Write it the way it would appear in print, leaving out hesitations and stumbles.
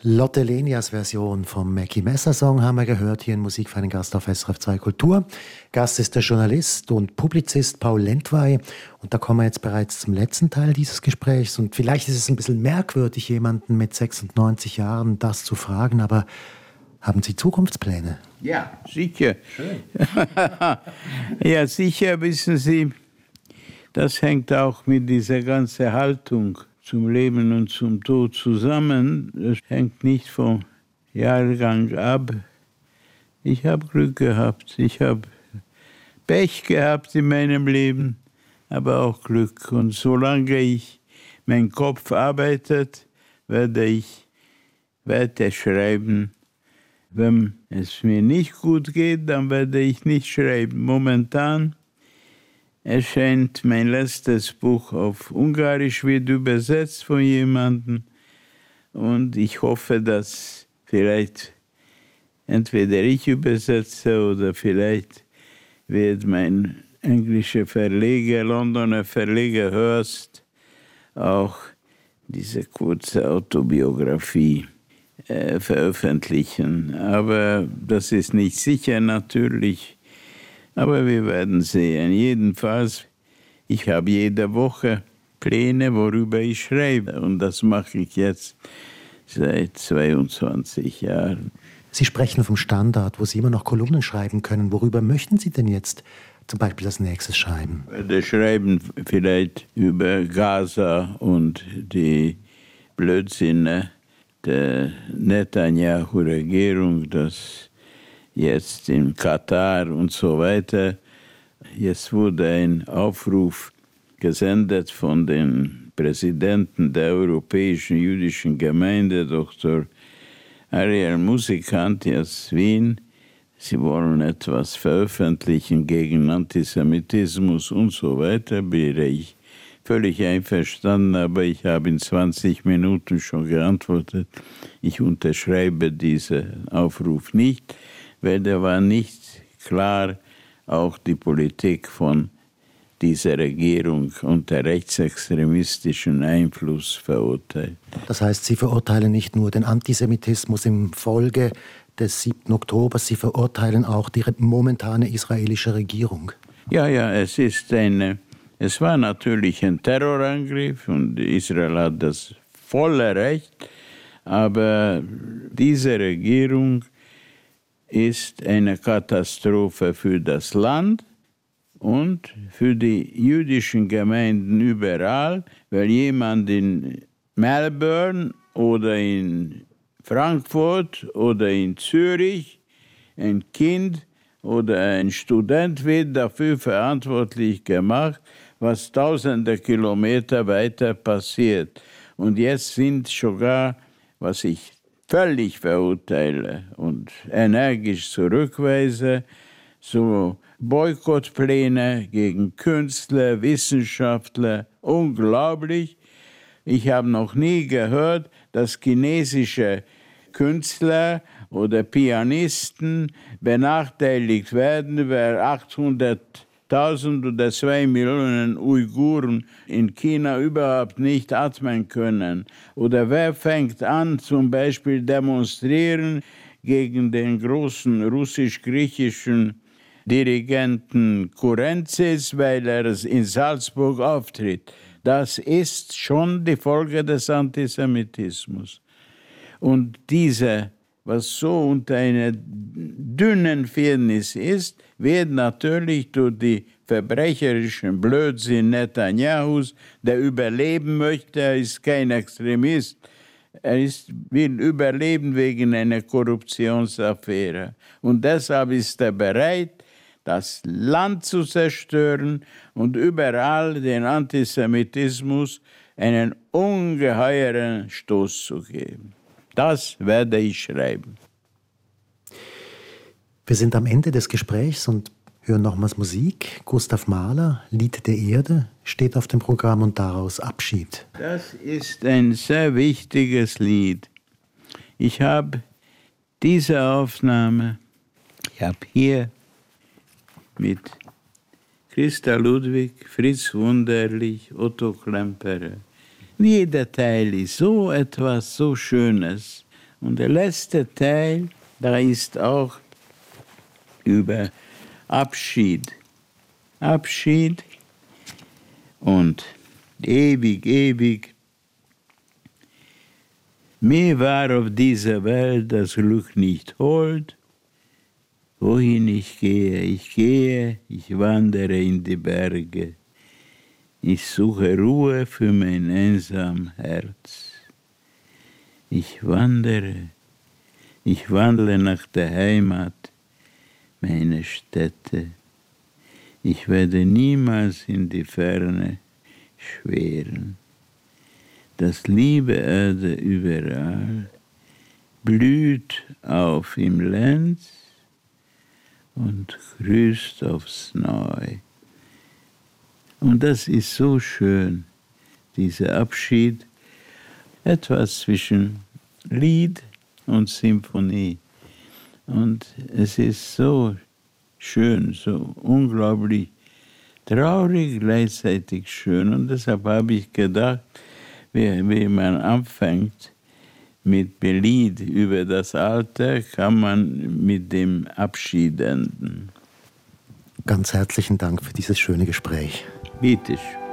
Lotte Lenias Version vom Mackie Messer Song haben wir gehört hier in Musik für einen Gast auf SRF 2 Kultur. Gast ist der Journalist und Publizist Paul Lendwey. Und da kommen wir jetzt bereits zum letzten Teil dieses Gesprächs. Und vielleicht ist es ein bisschen merkwürdig, jemanden mit 96 Jahren das zu fragen, aber haben Sie Zukunftspläne? Ja, sicher. Schön. Ja, sicher, wissen Sie, das hängt auch mit dieser ganzen Haltung zum Leben und zum Tod zusammen. Das hängt nicht vom Jahrgang ab. Ich habe Glück gehabt. Ich habe Pech gehabt in meinem Leben, aber auch Glück. Und solange mein Kopf arbeitet, werde ich weiter schreiben. Wenn es mir nicht gut geht, dann werde ich nicht schreiben. Momentan erscheint mein letztes Buch auf Ungarisch, wird übersetzt von jemandem. Und ich hoffe, dass vielleicht entweder ich übersetze oder vielleicht wird mein englischer Verleger, Londoner Verleger Hearst, auch diese kurze Autobiografie veröffentlichen. Aber das ist nicht sicher natürlich. Aber wir werden sehen. Jedenfalls, ich habe jede Woche Pläne, worüber ich schreibe. Und das mache ich jetzt seit 22 Jahren. Sie sprechen vom Standard, wo Sie immer noch Kolumnen schreiben können. Worüber möchten Sie denn jetzt zum Beispiel als nächstes schreiben? Ich werde schreiben vielleicht über Gaza und die Blödsinne der Netanyahu-Regierung, das jetzt in Katar und so weiter. Jetzt wurde ein Aufruf gesendet von dem Präsidenten der Europäischen Jüdischen Gemeinde, Dr. Ariel Musikant aus Wien. Sie wollen etwas veröffentlichen gegen Antisemitismus und so weiter. Bin ich völlig einverstanden, aber ich habe in 20 Minuten schon geantwortet. Ich unterschreibe diesen Aufruf nicht, weil der war nicht klar, auch die Politik von dieser Regierung unter rechtsextremistischem Einfluss verurteilt. Das heißt, Sie verurteilen nicht nur den Antisemitismus im Folge des 7. Oktober, Sie verurteilen auch die momentane israelische Regierung. Ja, es war natürlich ein Terrorangriff und Israel hat das volle Recht, aber diese Regierung ist eine Katastrophe für das Land und für die jüdischen Gemeinden überall, weil jemand in Melbourne oder in Frankfurt oder in Zürich, ein Kind oder ein Student wird dafür verantwortlich gemacht, was tausende Kilometer weiter passiert. Und jetzt sind sogar, was ich völlig verurteile und energisch zurückweise, so Boykottpläne gegen Künstler, Wissenschaftler, unglaublich. Ich habe noch nie gehört, dass chinesische Künstler oder Pianisten benachteiligt werden, weil 800.000 oder 2 Millionen Uiguren in China überhaupt nicht atmen können. Oder wer fängt an, zum Beispiel demonstrieren gegen den großen russisch-griechischen Dirigenten Kurenzis, weil er in Salzburg auftritt. Das ist schon die Folge des Antisemitismus. Und diese, was so unter einer dünnen Firnis ist, wird natürlich durch die verbrecherischen Blödsinn Netanyahus, der überleben möchte, er ist kein Extremist, will überleben wegen einer Korruptionsaffäre. Und deshalb ist er bereit, das Land zu zerstören und überall den Antisemitismus einen ungeheuren Stoß zu geben. Das werde ich schreiben. Wir sind am Ende des Gesprächs und hören nochmals Musik. Gustav Mahler, Lied der Erde, steht auf dem Programm und daraus Abschied. Das ist ein sehr wichtiges Lied. Ich habe diese Aufnahme, hier mit Christa Ludwig, Fritz Wunderlich, Otto Klemperer. Jeder Teil ist so etwas so Schönes Und der letzte Teil, da ist auch über Abschied. Abschied und ewig, ewig. Mir war auf dieser Welt das Glück nicht hold. Wohin ich gehe, ich wandere in die Berge. Ich suche Ruhe für mein einsam Herz. Ich wandle nach der Heimat, meine Stätte. Ich werde niemals in die Ferne schweren. Das liebe Erde überall blüht auf im Lenz und grüßt aufs Neu. Und das ist so schön, dieser Abschied, etwas zwischen Lied und Symphonie. Und es ist so schön, so unglaublich traurig, gleichzeitig schön. Und deshalb habe ich gedacht, wie man anfängt mit Lied über das Alter, kann man mit dem Abschied enden. Ganz herzlichen Dank für dieses schöne Gespräch. Bitte schön.